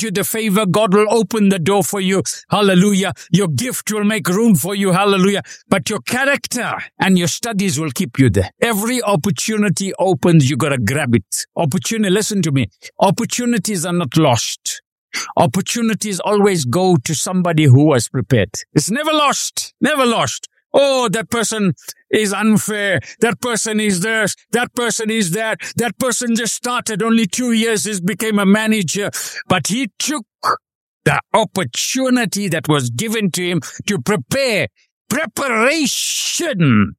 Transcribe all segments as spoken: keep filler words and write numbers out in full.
grant you the favor. God will open the door for you. Hallelujah. Your gift will make room for you. Hallelujah. But your character and your studies will keep you there. Every opportunity opens, you got to grab it. Opportunity, listen to me. Opportunities are not lost. Opportunities always go to somebody who was prepared. It's never lost. Never lost. Oh, that person is unfair. That person is this. That person is that. That person just started only two years. He became a manager. But he took the opportunity that was given to him to prepare. Preparation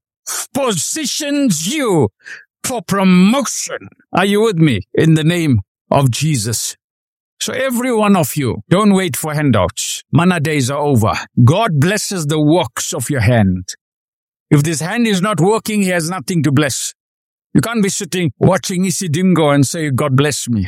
positions you for promotion. Are you with me? In the name of Jesus. So every one of you, don't wait for handouts. Manna days are over. God blesses the works of your hand. If this hand is not working, he has nothing to bless. You can't be sitting watching Isidingo and say, God bless me.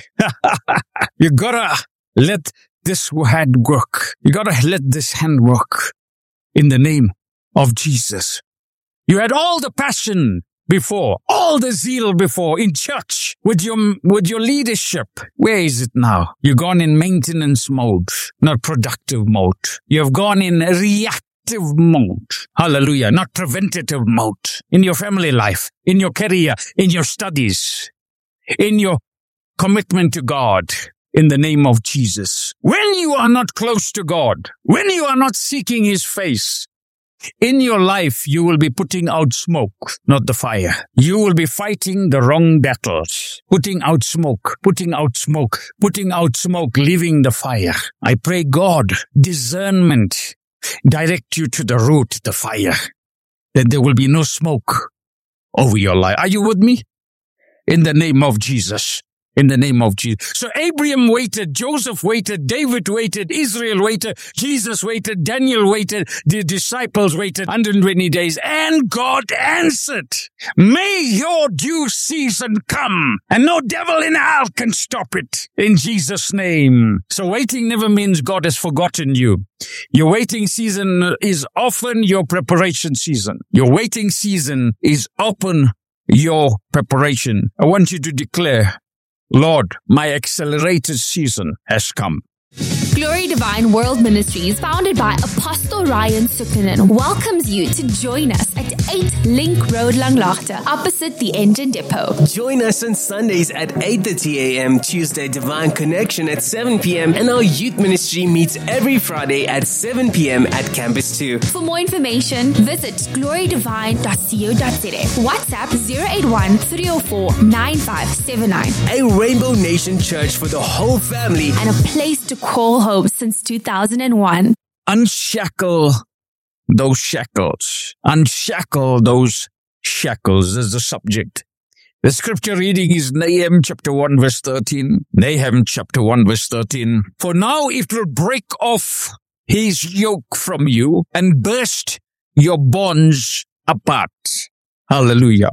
You gotta let this hand work. You gotta let this hand work in the name of Jesus. You had all the passion before, all the zeal before in church with your, with your leadership. Where is it now? You've gone in maintenance mode, not productive mode. You've gone in reactive mode. Hallelujah. Not preventative mode. In your family life, in your career, in your studies, in your commitment to God. In the name of Jesus. When you are not close to God, when you are not seeking his face, in your life, you will be putting out smoke, not the fire. You will be fighting the wrong battles, putting out smoke, putting out smoke, putting out smoke, leaving the fire. I pray God, discernment, direct you to the root, the fire, that there will be no smoke over your life. Are you with me? In the name of Jesus. In the name of Jesus. So Abraham waited, Joseph waited, David waited, Israel waited, Jesus waited, Daniel waited, the disciples waited one hundred twenty days, and God answered. May your due season come, and no devil in hell can stop it. In Jesus' name. So waiting never means God has forgotten you. Your waiting season is often your preparation season. Your waiting season is often your preparation. I want you to declare, Lord, my accelerated season has come. Glory Divine World Ministries, founded by Apostle Ryan Sukkanen, welcomes you to join us at eight Link Road, Langlaagte, opposite the engine depot. Join us on Sundays at eight thirty a.m., Tuesday Divine Connection at seven p.m., and our youth ministry meets every Friday at seven p.m. at Campus two. For more information, visit glory divine dot co dot za. WhatsApp zero eight one, three oh four, nine five seven nine. A Rainbow Nation church for the whole family and a place to call home since two thousand one. Unshackle those shackles. Unshackle those shackles is the subject. The scripture reading is Nahum chapter one verse thirteen. Nahum chapter one verse thirteen. For now it will break off his yoke from you and burst your bonds apart. Hallelujah.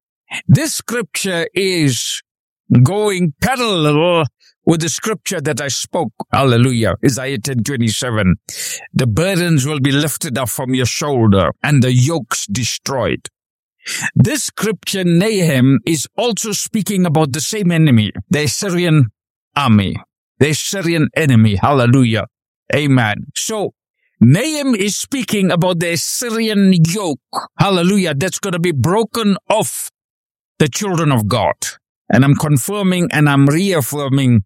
This scripture is going parallel with the scripture that I spoke. Hallelujah. Isaiah ten twenty-seven. The burdens will be lifted up from your shoulder and the yokes destroyed. This scripture, Nahum, is also speaking about the same enemy, the Assyrian army, the Assyrian enemy. Hallelujah. Amen. So, Nahum is speaking about the Assyrian yoke. Hallelujah. That's going to be broken off the children of God. And I'm confirming and I'm reaffirming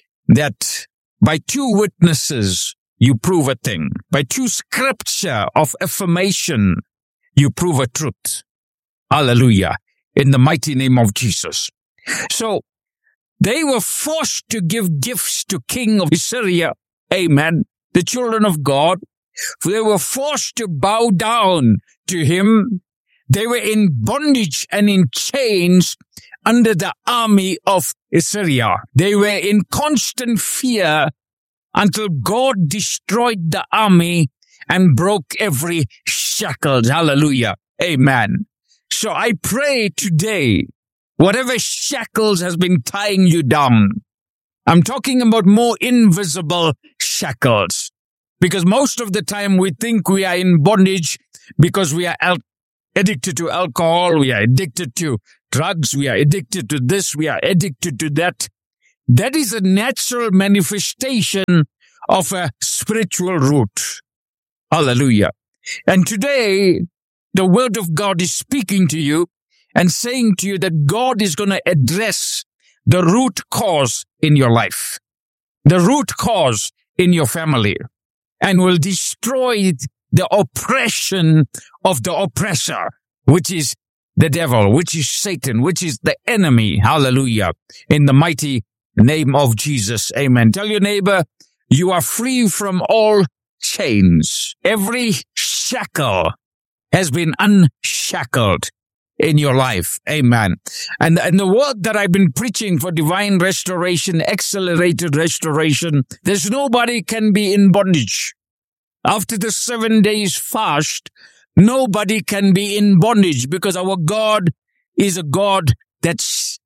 that by two witnesses, you prove a thing. By two scripture of affirmation, you prove a truth. Hallelujah. In the mighty name of Jesus. So, they were forced to give gifts to King of Assyria. Amen. The children of God. They were forced to bow down to him. They were in bondage and in chains under the army of Assyria. They were in constant fear until God destroyed the army and broke every shackle. Hallelujah. Amen. So I pray today, whatever shackles has been tying you down, I'm talking about more invisible shackles. Because most of the time we think we are in bondage because we are al- addicted to alcohol, we are addicted to drugs, we are addicted to this, we are addicted to that. That is a natural manifestation of a spiritual root. Hallelujah. And today, the word of God is speaking to you and saying to you that God is going to address the root cause in your life, the root cause in your family, and will destroy the oppression of the oppressor, which is the devil, which is Satan, which is the enemy. Hallelujah. In the mighty name of Jesus. Amen. Tell your neighbor, you are free from all chains. Every shackle has been unshackled in your life. Amen. And, and the word that I've been preaching for divine restoration, accelerated restoration, there's nobody can be in bondage. After the seven days fast, nobody can be in bondage because our God is a God that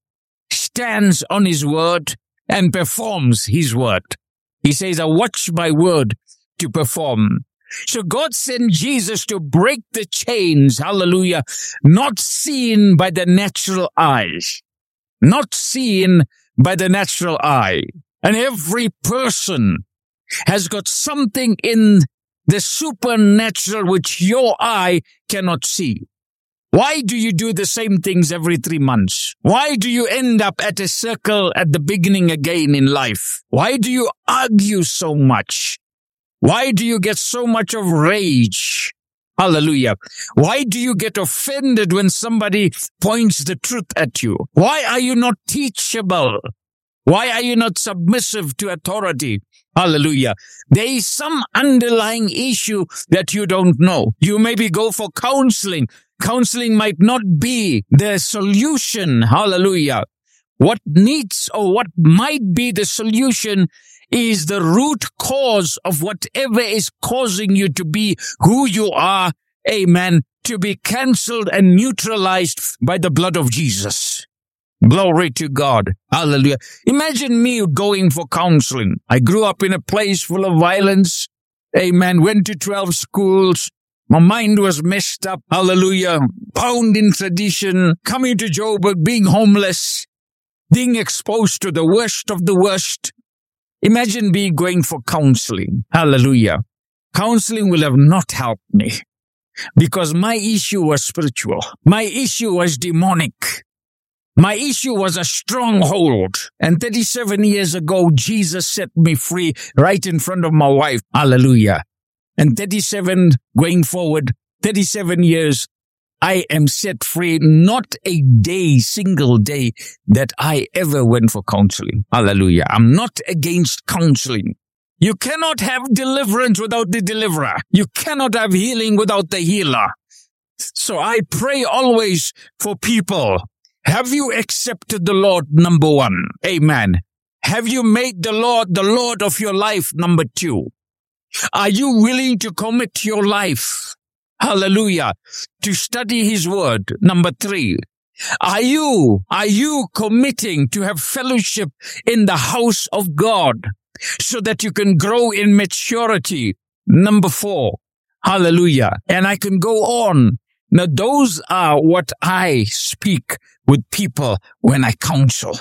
stands on his word and performs his word. He says, I watch my word to perform. So God sent Jesus to break the chains, hallelujah, not seen by the natural eyes, not seen by the natural eye. And every person has got something in the supernatural which your eye cannot see. Why do you do the same things every three months? Why do you end up at a circle at the beginning again in life? Why do you argue so much? Why do you get so much of rage? Hallelujah. Why do you get offended when somebody points the truth at you? Why are you not teachable? Why are you not submissive to authority? Hallelujah. There is some underlying issue that you don't know. You maybe go for counseling. Counseling might not be the solution. Hallelujah. What needs or what might be the solution is the root cause of whatever is causing you to be who you are. Amen. To be cancelled and neutralized by the blood of Jesus. Glory to God. Hallelujah. Imagine me going for counseling. I grew up in a place full of violence. Amen. Went to twelve schools. My mind was messed up. Hallelujah. Bound in tradition. Coming to Joburg, being homeless. Being exposed to the worst of the worst. Imagine me going for counseling. Hallelujah. Counseling will have not helped me. Because my issue was spiritual. My issue was demonic. My issue was a stronghold. And thirty-seven years ago, Jesus set me free right in front of my wife. Hallelujah. And thirty-seven going forward, thirty-seven years, I am set free. Not a day, single day that I ever went for counseling. Hallelujah. I'm not against counseling. You cannot have deliverance without the deliverer. You cannot have healing without the healer. So I pray always for people. Have you accepted the Lord? Number one. Amen. Have you made the Lord the Lord of your life? Number two. Are you willing to commit your life? Hallelujah. To study his word. Number three. Are you, are you committing to have fellowship in the house of God so that you can grow in maturity? Number four. Hallelujah. And I can go on. Now, those are what I speak with people when I counsel.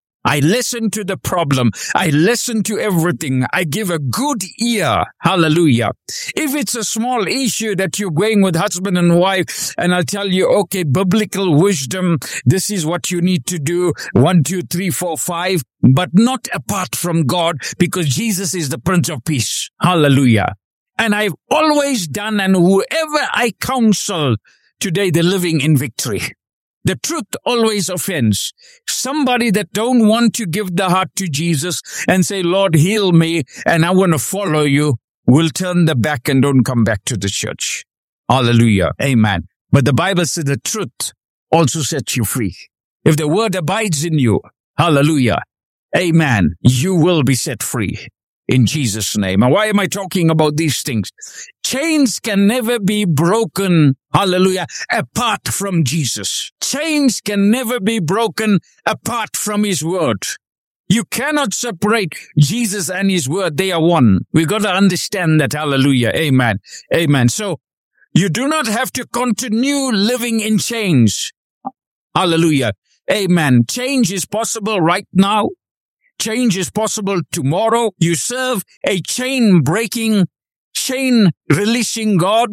I listen to the problem. I listen to everything. I give a good ear. Hallelujah. If it's a small issue that you're going with husband and wife, and I'll tell you, okay, biblical wisdom, this is what you need to do. One, two, three, four, five, but not apart from God, because Jesus is the Prince of Peace. Hallelujah. And I've always done, and whoever I counsel today, they're living in victory. The truth always offends. Somebody that don't want to give the heart to Jesus and say, Lord, heal me, and I want to follow you, will turn their back and don't come back to the church. Hallelujah. Amen. But the Bible says the truth also sets you free. If the word abides in you, hallelujah, amen, you will be set free. In Jesus' name. And why am I talking about these things? Chains can never be broken, hallelujah, apart from Jesus. Chains can never be broken apart from his word. You cannot separate Jesus and his word. They are one. We got to understand that, hallelujah, amen, amen. So you do not have to continue living in chains. Hallelujah, amen. Change is possible right now. Change is possible tomorrow. You serve a chain-breaking, chain-releasing God.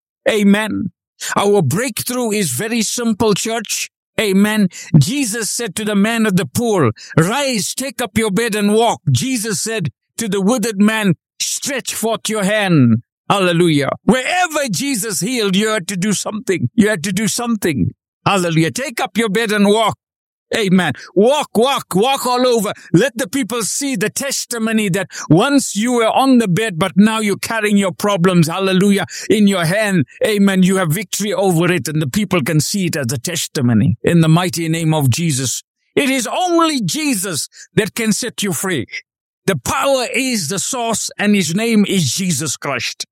Amen. Our breakthrough is very simple, church. Amen. Jesus said to the man at the pool, rise, take up your bed and walk. Jesus said to the withered man, stretch forth your hand. Hallelujah. Wherever Jesus healed, you had to do something. You had to do something. Hallelujah. Take up your bed and walk. Amen. Walk, walk, walk all over. Let the people see the testimony that once you were on the bed, but now you're carrying your problems, hallelujah, in your hand. Amen. You have victory over it, and the people can see it as a testimony in the mighty name of Jesus. It is only Jesus that can set you free. The power is the source, and his name is Jesus Christ.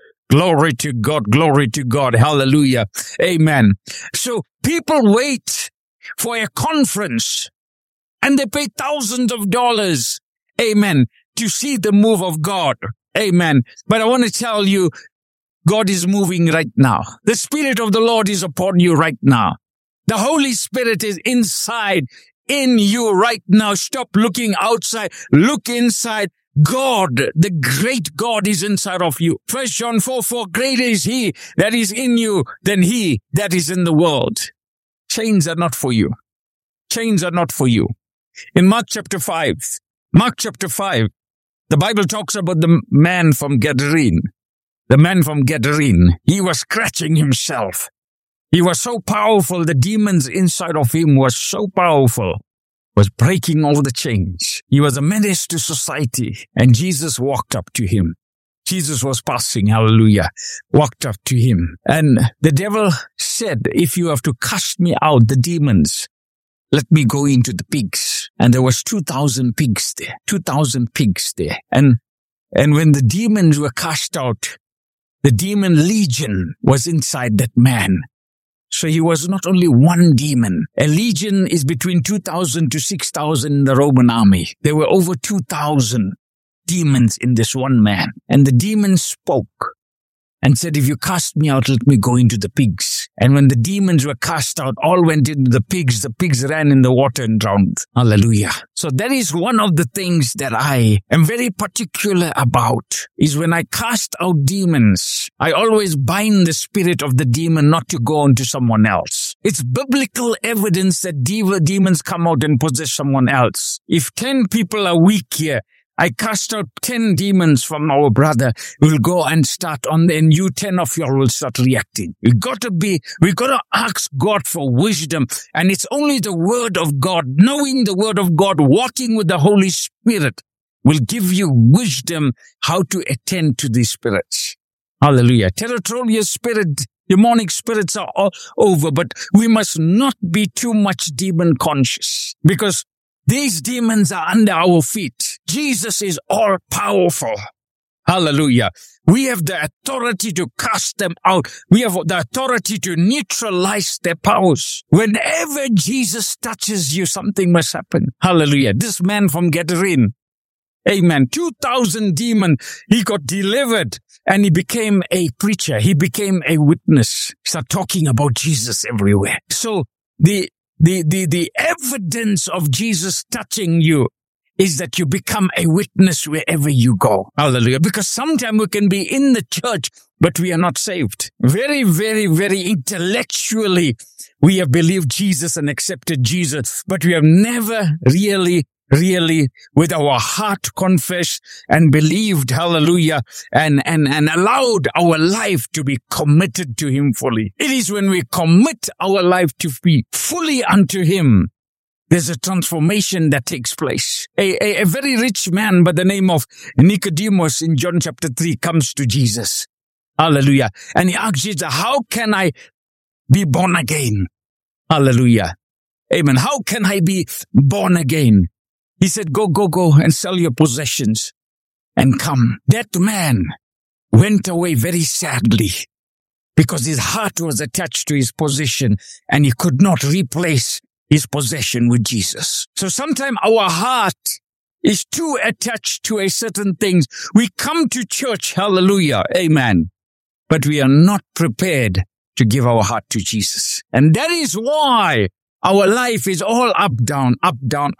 Glory to God. Glory to God. Hallelujah. Amen. So people wait for a conference, and they pay thousands of dollars, amen, to see the move of God, amen. But I want to tell you, God is moving right now. The Spirit of the Lord is upon you right now. The Holy Spirit is inside, in you right now. Stop looking outside. Look inside. God, the great God, is inside of you. First John four four, greater is he that is in you than he that is in the world. Chains are not for you. Chains are not for you. In Mark chapter five, Mark chapter five, the Bible talks about the man from Gadarene. The man from Gadarene, he was scratching himself. He was so powerful, the demons inside of him was so powerful, was breaking all the chains. He was a menace to society, and Jesus walked up to him. Jesus was passing, hallelujah, walked up to him. And the devil said, if you have to cast me out, the demons, let me go into the pigs. And there was two thousand pigs there, two thousand pigs there. And, and when the demons were cast out, the demon legion was inside that man. So he was not only one demon. A legion is between two thousand to six thousand in the Roman army. There were over two thousand demons in this one man. And the demons spoke and said, if you cast me out, let me go into the pigs. And when the demons were cast out, all went into the pigs. The pigs ran in the water and drowned. Hallelujah. So that is one of the things that I am very particular about, is when I cast out demons, I always bind the spirit of the demon not to go on to someone else. It's biblical evidence that demons come out and possess someone else. If ten people are weak here, I cast out ten demons from our brother. We'll go and start on the, and you ten of y'all will start reacting. We got to be, we got to ask God for wisdom. And it's only the word of God, knowing the word of God, walking with the Holy Spirit will give you wisdom how to attend to these spirits. Hallelujah. Territorial spirit, demonic spirits are all over, but we must not be too much demon conscious, because these demons are under our feet. Jesus is all powerful. Hallelujah. We have the authority to cast them out. We have the authority to neutralize their powers. Whenever Jesus touches you, something must happen. Hallelujah. This man from Gadarene, amen, two thousand demons, he got delivered and he became a preacher. He became a witness. Start talking about Jesus everywhere. So the The, the, the evidence of Jesus touching you is that you become a witness wherever you go. Hallelujah. Because sometimes we can be in the church, but we are not saved. Very, very, very intellectually, we have believed Jesus and accepted Jesus, but we have never really really with our heart confessed and believed, hallelujah, and, and, and allowed our life to be committed to him fully. It is when we commit our life to be fully unto him, there's a transformation that takes place. A, a, a very rich man by the name of Nicodemus in John chapter three comes to Jesus. Hallelujah. And he asks Jesus, how can I be born again? Hallelujah. Amen. How can I be born again? He said, go, go, go and sell your possessions and come. That man went away very sadly because his heart was attached to his possession and he could not replace his possession with Jesus. So sometimes our heart is too attached to a certain things. We come to church, hallelujah, amen, but we are not prepared to give our heart to Jesus. And that is why our life is all up, down, up, down, up.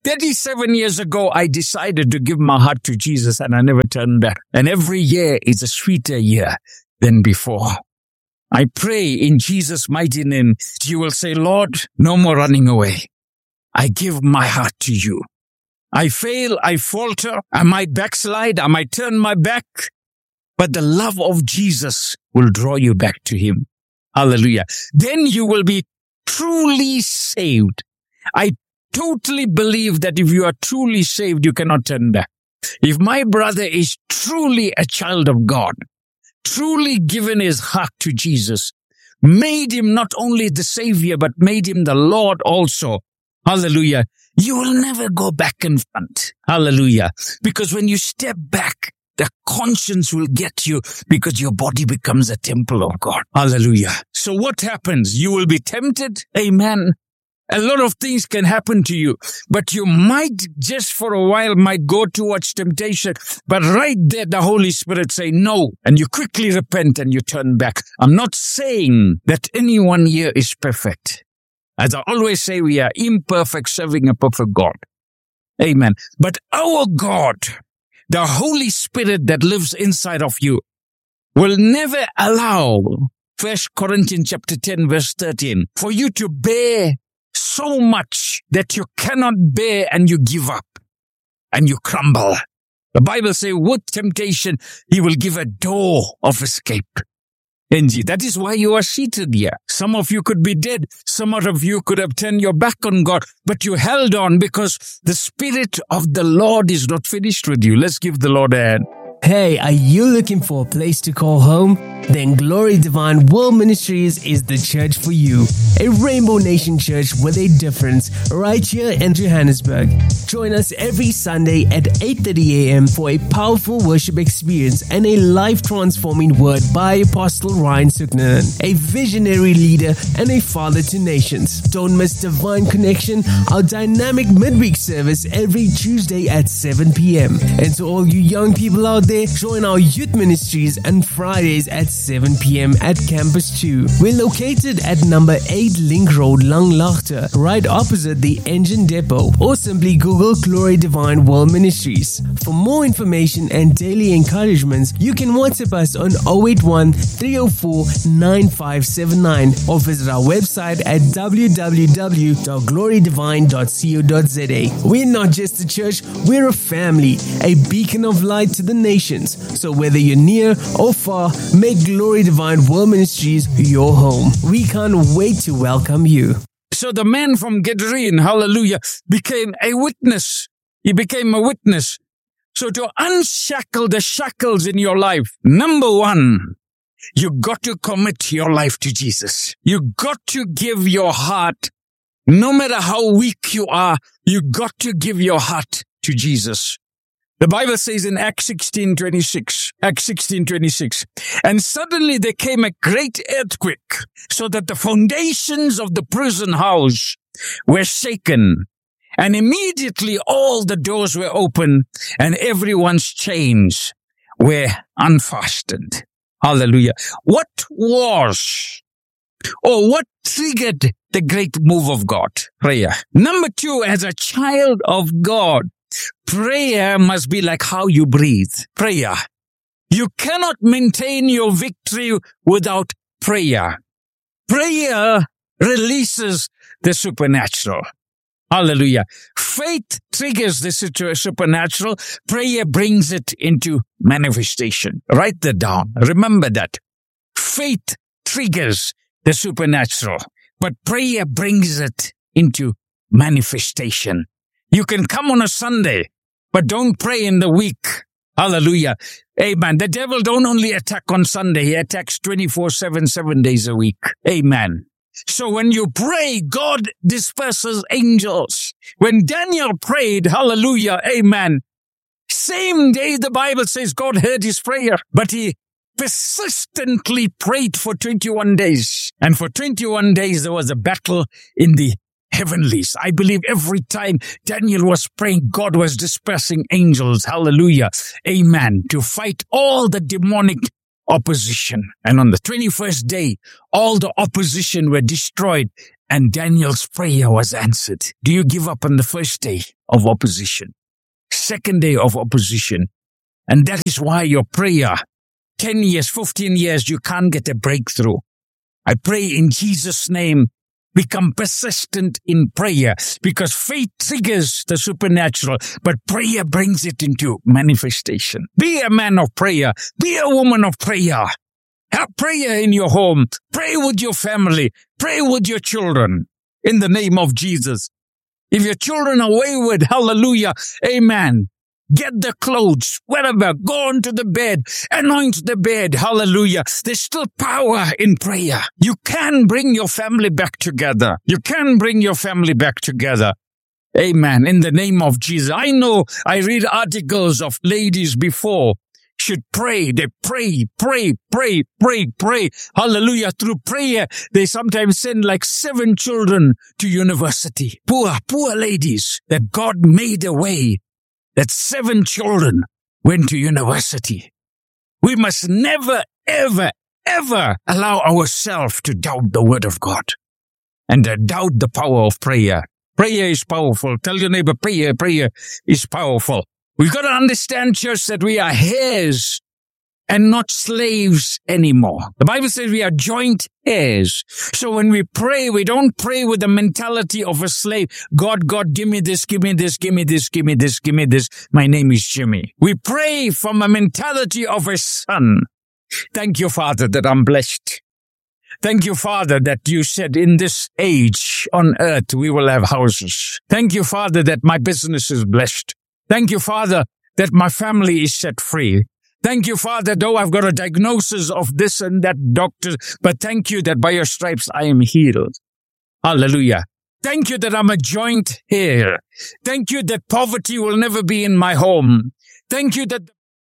thirty-seven years ago, I decided to give my heart to Jesus and I never turned back. And every year is a sweeter year than before. I pray in Jesus' mighty name, you will say, Lord, no more running away. I give my heart to you. I fail, I falter, I might backslide, I might turn my back, but the love of Jesus will draw you back to him. Hallelujah. Then you will be truly saved. I totally believe that if you are truly saved, you cannot turn back. If my brother is truly a child of God, truly given his heart to Jesus, made him not only the Savior, but made him the Lord also. Hallelujah. You will never go back in front. Hallelujah. Because when you step back, the conscience will get you because your body becomes a temple of God. Hallelujah. So what happens? You will be tempted. Amen. A lot of things can happen to you, but you might just for a while might go towards temptation. But right there, the Holy Spirit say no, and you quickly repent and you turn back. I'm not saying that anyone here is perfect. As I always say, we are imperfect serving a perfect God. Amen. But our God, the Holy Spirit that lives inside of you, will never allow, First Corinthians chapter ten, verse thirteen, for you to bear so much that you cannot bear and you give up and you crumble. The Bible says, with temptation, he will give a door of escape. And that is why you are seated here. Some of you could be dead. Some of you could have turned your back on God, but you held on because the Spirit of the Lord is not finished with you. Let's give the Lord a hand. Hey, are you looking for a place to call home? Then Glory Divine World Ministries is the church for you. A Rainbow Nation church with a difference right here in Johannesburg. Join us every Sunday at eight thirty a.m. for a powerful worship experience and a life-transforming word by Apostle Ryan Suknanen, a visionary leader and a father to nations. Don't miss Divine Connection, our dynamic midweek service every Tuesday at seven p.m. And to all you young people out there, join our youth ministries and Fridays at seven p.m. at Campus two. We're located at number eight Link Road, Langlaagte, right opposite the engine depot, or simply Google Glory Divine World Ministries. For more information and daily encouragements, you can WhatsApp us on zero eight one, three zero four, nine five seven nine or visit our website at w w w dot glory divine dot co dot z a. We're not just a church, we're a family, a beacon of light to the nations. So whether you're near or far, make Glory Divine World Ministries your home. We can't wait to welcome you. So the man from Gadarene, hallelujah, became a witness. He became a witness. So to unshackle the shackles in your life, number one, you got to commit your life to Jesus. You got to give your heart, no matter how weak you are, you got to give your heart to Jesus. The Bible says in Acts sixteen twenty-six, Acts sixteen twenty-six, and suddenly there came a great earthquake, so that the foundations of the prison house were shaken, and immediately all the doors were open, and everyone's chains were unfastened. Hallelujah. What was, or what triggered the great move of God? Prayer. Number two, as a child of God, prayer must be like how you breathe. Prayer. You cannot maintain your victory without prayer. Prayer releases the supernatural. Hallelujah. Faith triggers the supernatural. Prayer brings it into manifestation. Write that down. Remember that. Faith triggers the supernatural, but prayer brings it into manifestation. You can come on a Sunday, but don't pray in the week. Hallelujah. Amen. The devil don't only attack on Sunday. He attacks twenty-four seven, seven days a week. Amen. So when you pray, God disperses angels. When Daniel prayed, hallelujah, amen, same day the Bible says God heard his prayer, but he persistently prayed for twenty-one days. And for twenty-one days, there was a battle in the heavenlies. I believe every time Daniel was praying, God was dispersing angels. Hallelujah. Amen. To fight all the demonic opposition. And on the twenty-first day, all the opposition were destroyed and Daniel's prayer was answered. Do you give up on the first day of opposition. Second day of opposition. And that is why your prayer, ten years, fifteen years, you can't get a breakthrough. I pray in Jesus' name, become persistent in prayer, because faith triggers the supernatural, but prayer brings it into manifestation. Be a man of prayer. Be a woman of prayer. Have prayer in your home. Pray with your family. Pray with your children in the name of Jesus. If your children are wayward, hallelujah, amen. Get the clothes, whatever, go onto the bed, anoint the bed, hallelujah. There's still power in prayer. You can bring your family back together. You can bring your family back together. Amen. In the name of Jesus. I know I read articles of ladies before should pray. They pray, pray, pray, pray, pray. Hallelujah. Through prayer, they sometimes send like seven children to university. Poor, poor ladies that God made a way that seven children went to university. We must never, ever, ever allow ourselves to doubt the word of God and to doubt the power of prayer. Prayer is powerful. Tell your neighbor, prayer, prayer is powerful. We've got to understand, church, that we are heirs and not slaves anymore. The Bible says we are joint heirs. So when we pray, we don't pray with the mentality of a slave. God, God, give me this, give me this, give me this, give me this, give me this. My name is Jimmy. We pray from a mentality of a son. Thank you, Father, that I'm blessed. Thank you, Father, that you said in this age on earth we will have houses. Thank you, Father, that my business is blessed. Thank you, Father, that my family is set free. Thank you, Father, though I've got a diagnosis of this and that doctor, but thank you that by your stripes I am healed. Hallelujah. Thank you that I'm a joint heir. Thank you that poverty will never be in my home. Thank you that